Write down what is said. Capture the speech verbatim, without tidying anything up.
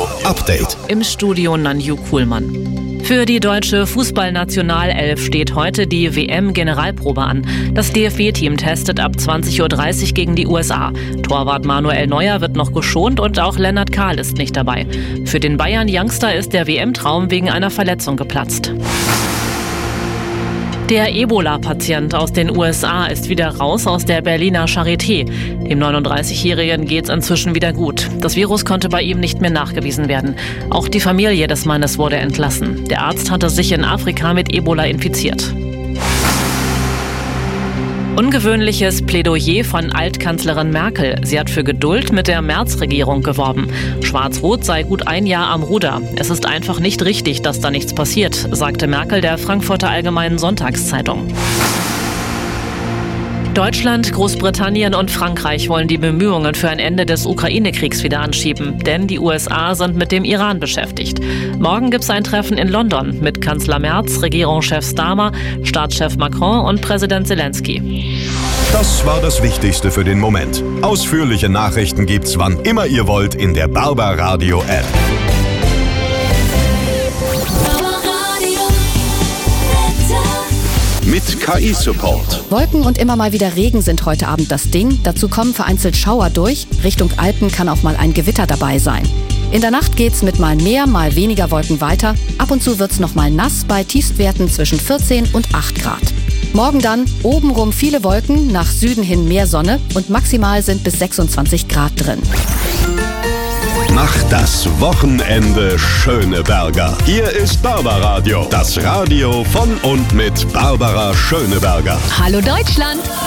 Update. Im Studio Nanju Kuhlmann. Für die deutsche Fußballnationalelf steht heute die W M-Generalprobe an. Das D F B-Team testet ab zwanzig Uhr dreißig gegen die U S A. Torwart Manuel Neuer wird noch geschont und auch Lennart Kahl ist nicht dabei. Für den Bayern-Youngster ist der W M-Traum wegen einer Verletzung geplatzt. Der Ebola-Patient aus den U S A ist wieder raus aus der Berliner Charité. Dem neununddreißigjährigen geht's inzwischen wieder gut. Das Virus konnte bei ihm nicht mehr nachgewiesen werden. Auch die Familie des Mannes wurde entlassen. Der Arzt hatte sich in Afrika mit Ebola infiziert. Ungewöhnliches Plädoyer von Altkanzlerin Merkel. Sie hat für Geduld mit der Merz-Regierung geworben. Schwarz-Rot sei gut ein Jahr am Ruder. Es ist einfach nicht richtig, dass da nichts passiert, sagte Merkel der Frankfurter Allgemeinen Sonntagszeitung. Deutschland, Großbritannien und Frankreich wollen die Bemühungen für ein Ende des Ukraine-Kriegs wieder anschieben, denn die U S A sind mit dem Iran beschäftigt. Morgen gibt es ein Treffen in London mit Kanzler Merz, Regierungschef Starmer, Staatschef Macron und Präsident Zelensky. Das war das Wichtigste für den Moment. Ausführliche Nachrichten gibt's wann immer ihr wollt in der Barbaradio App. Mit K I-Support. Wolken und immer mal wieder Regen sind heute Abend das Ding. Dazu kommen vereinzelt Schauer durch. Richtung Alpen kann auch mal ein Gewitter dabei sein. In der Nacht geht's mit mal mehr, mal weniger Wolken weiter. Ab und zu wird's noch mal nass bei Tiefstwerten zwischen vierzehn und acht Grad. Morgen dann obenrum viele Wolken, nach Süden hin mehr Sonne und maximal sind bis sechsundzwanzig Grad drin. Macht das Wochenende Schöneberger. Hier ist Barbaradio, das Radio von und mit Barbara Schöneberger. Hallo Deutschland!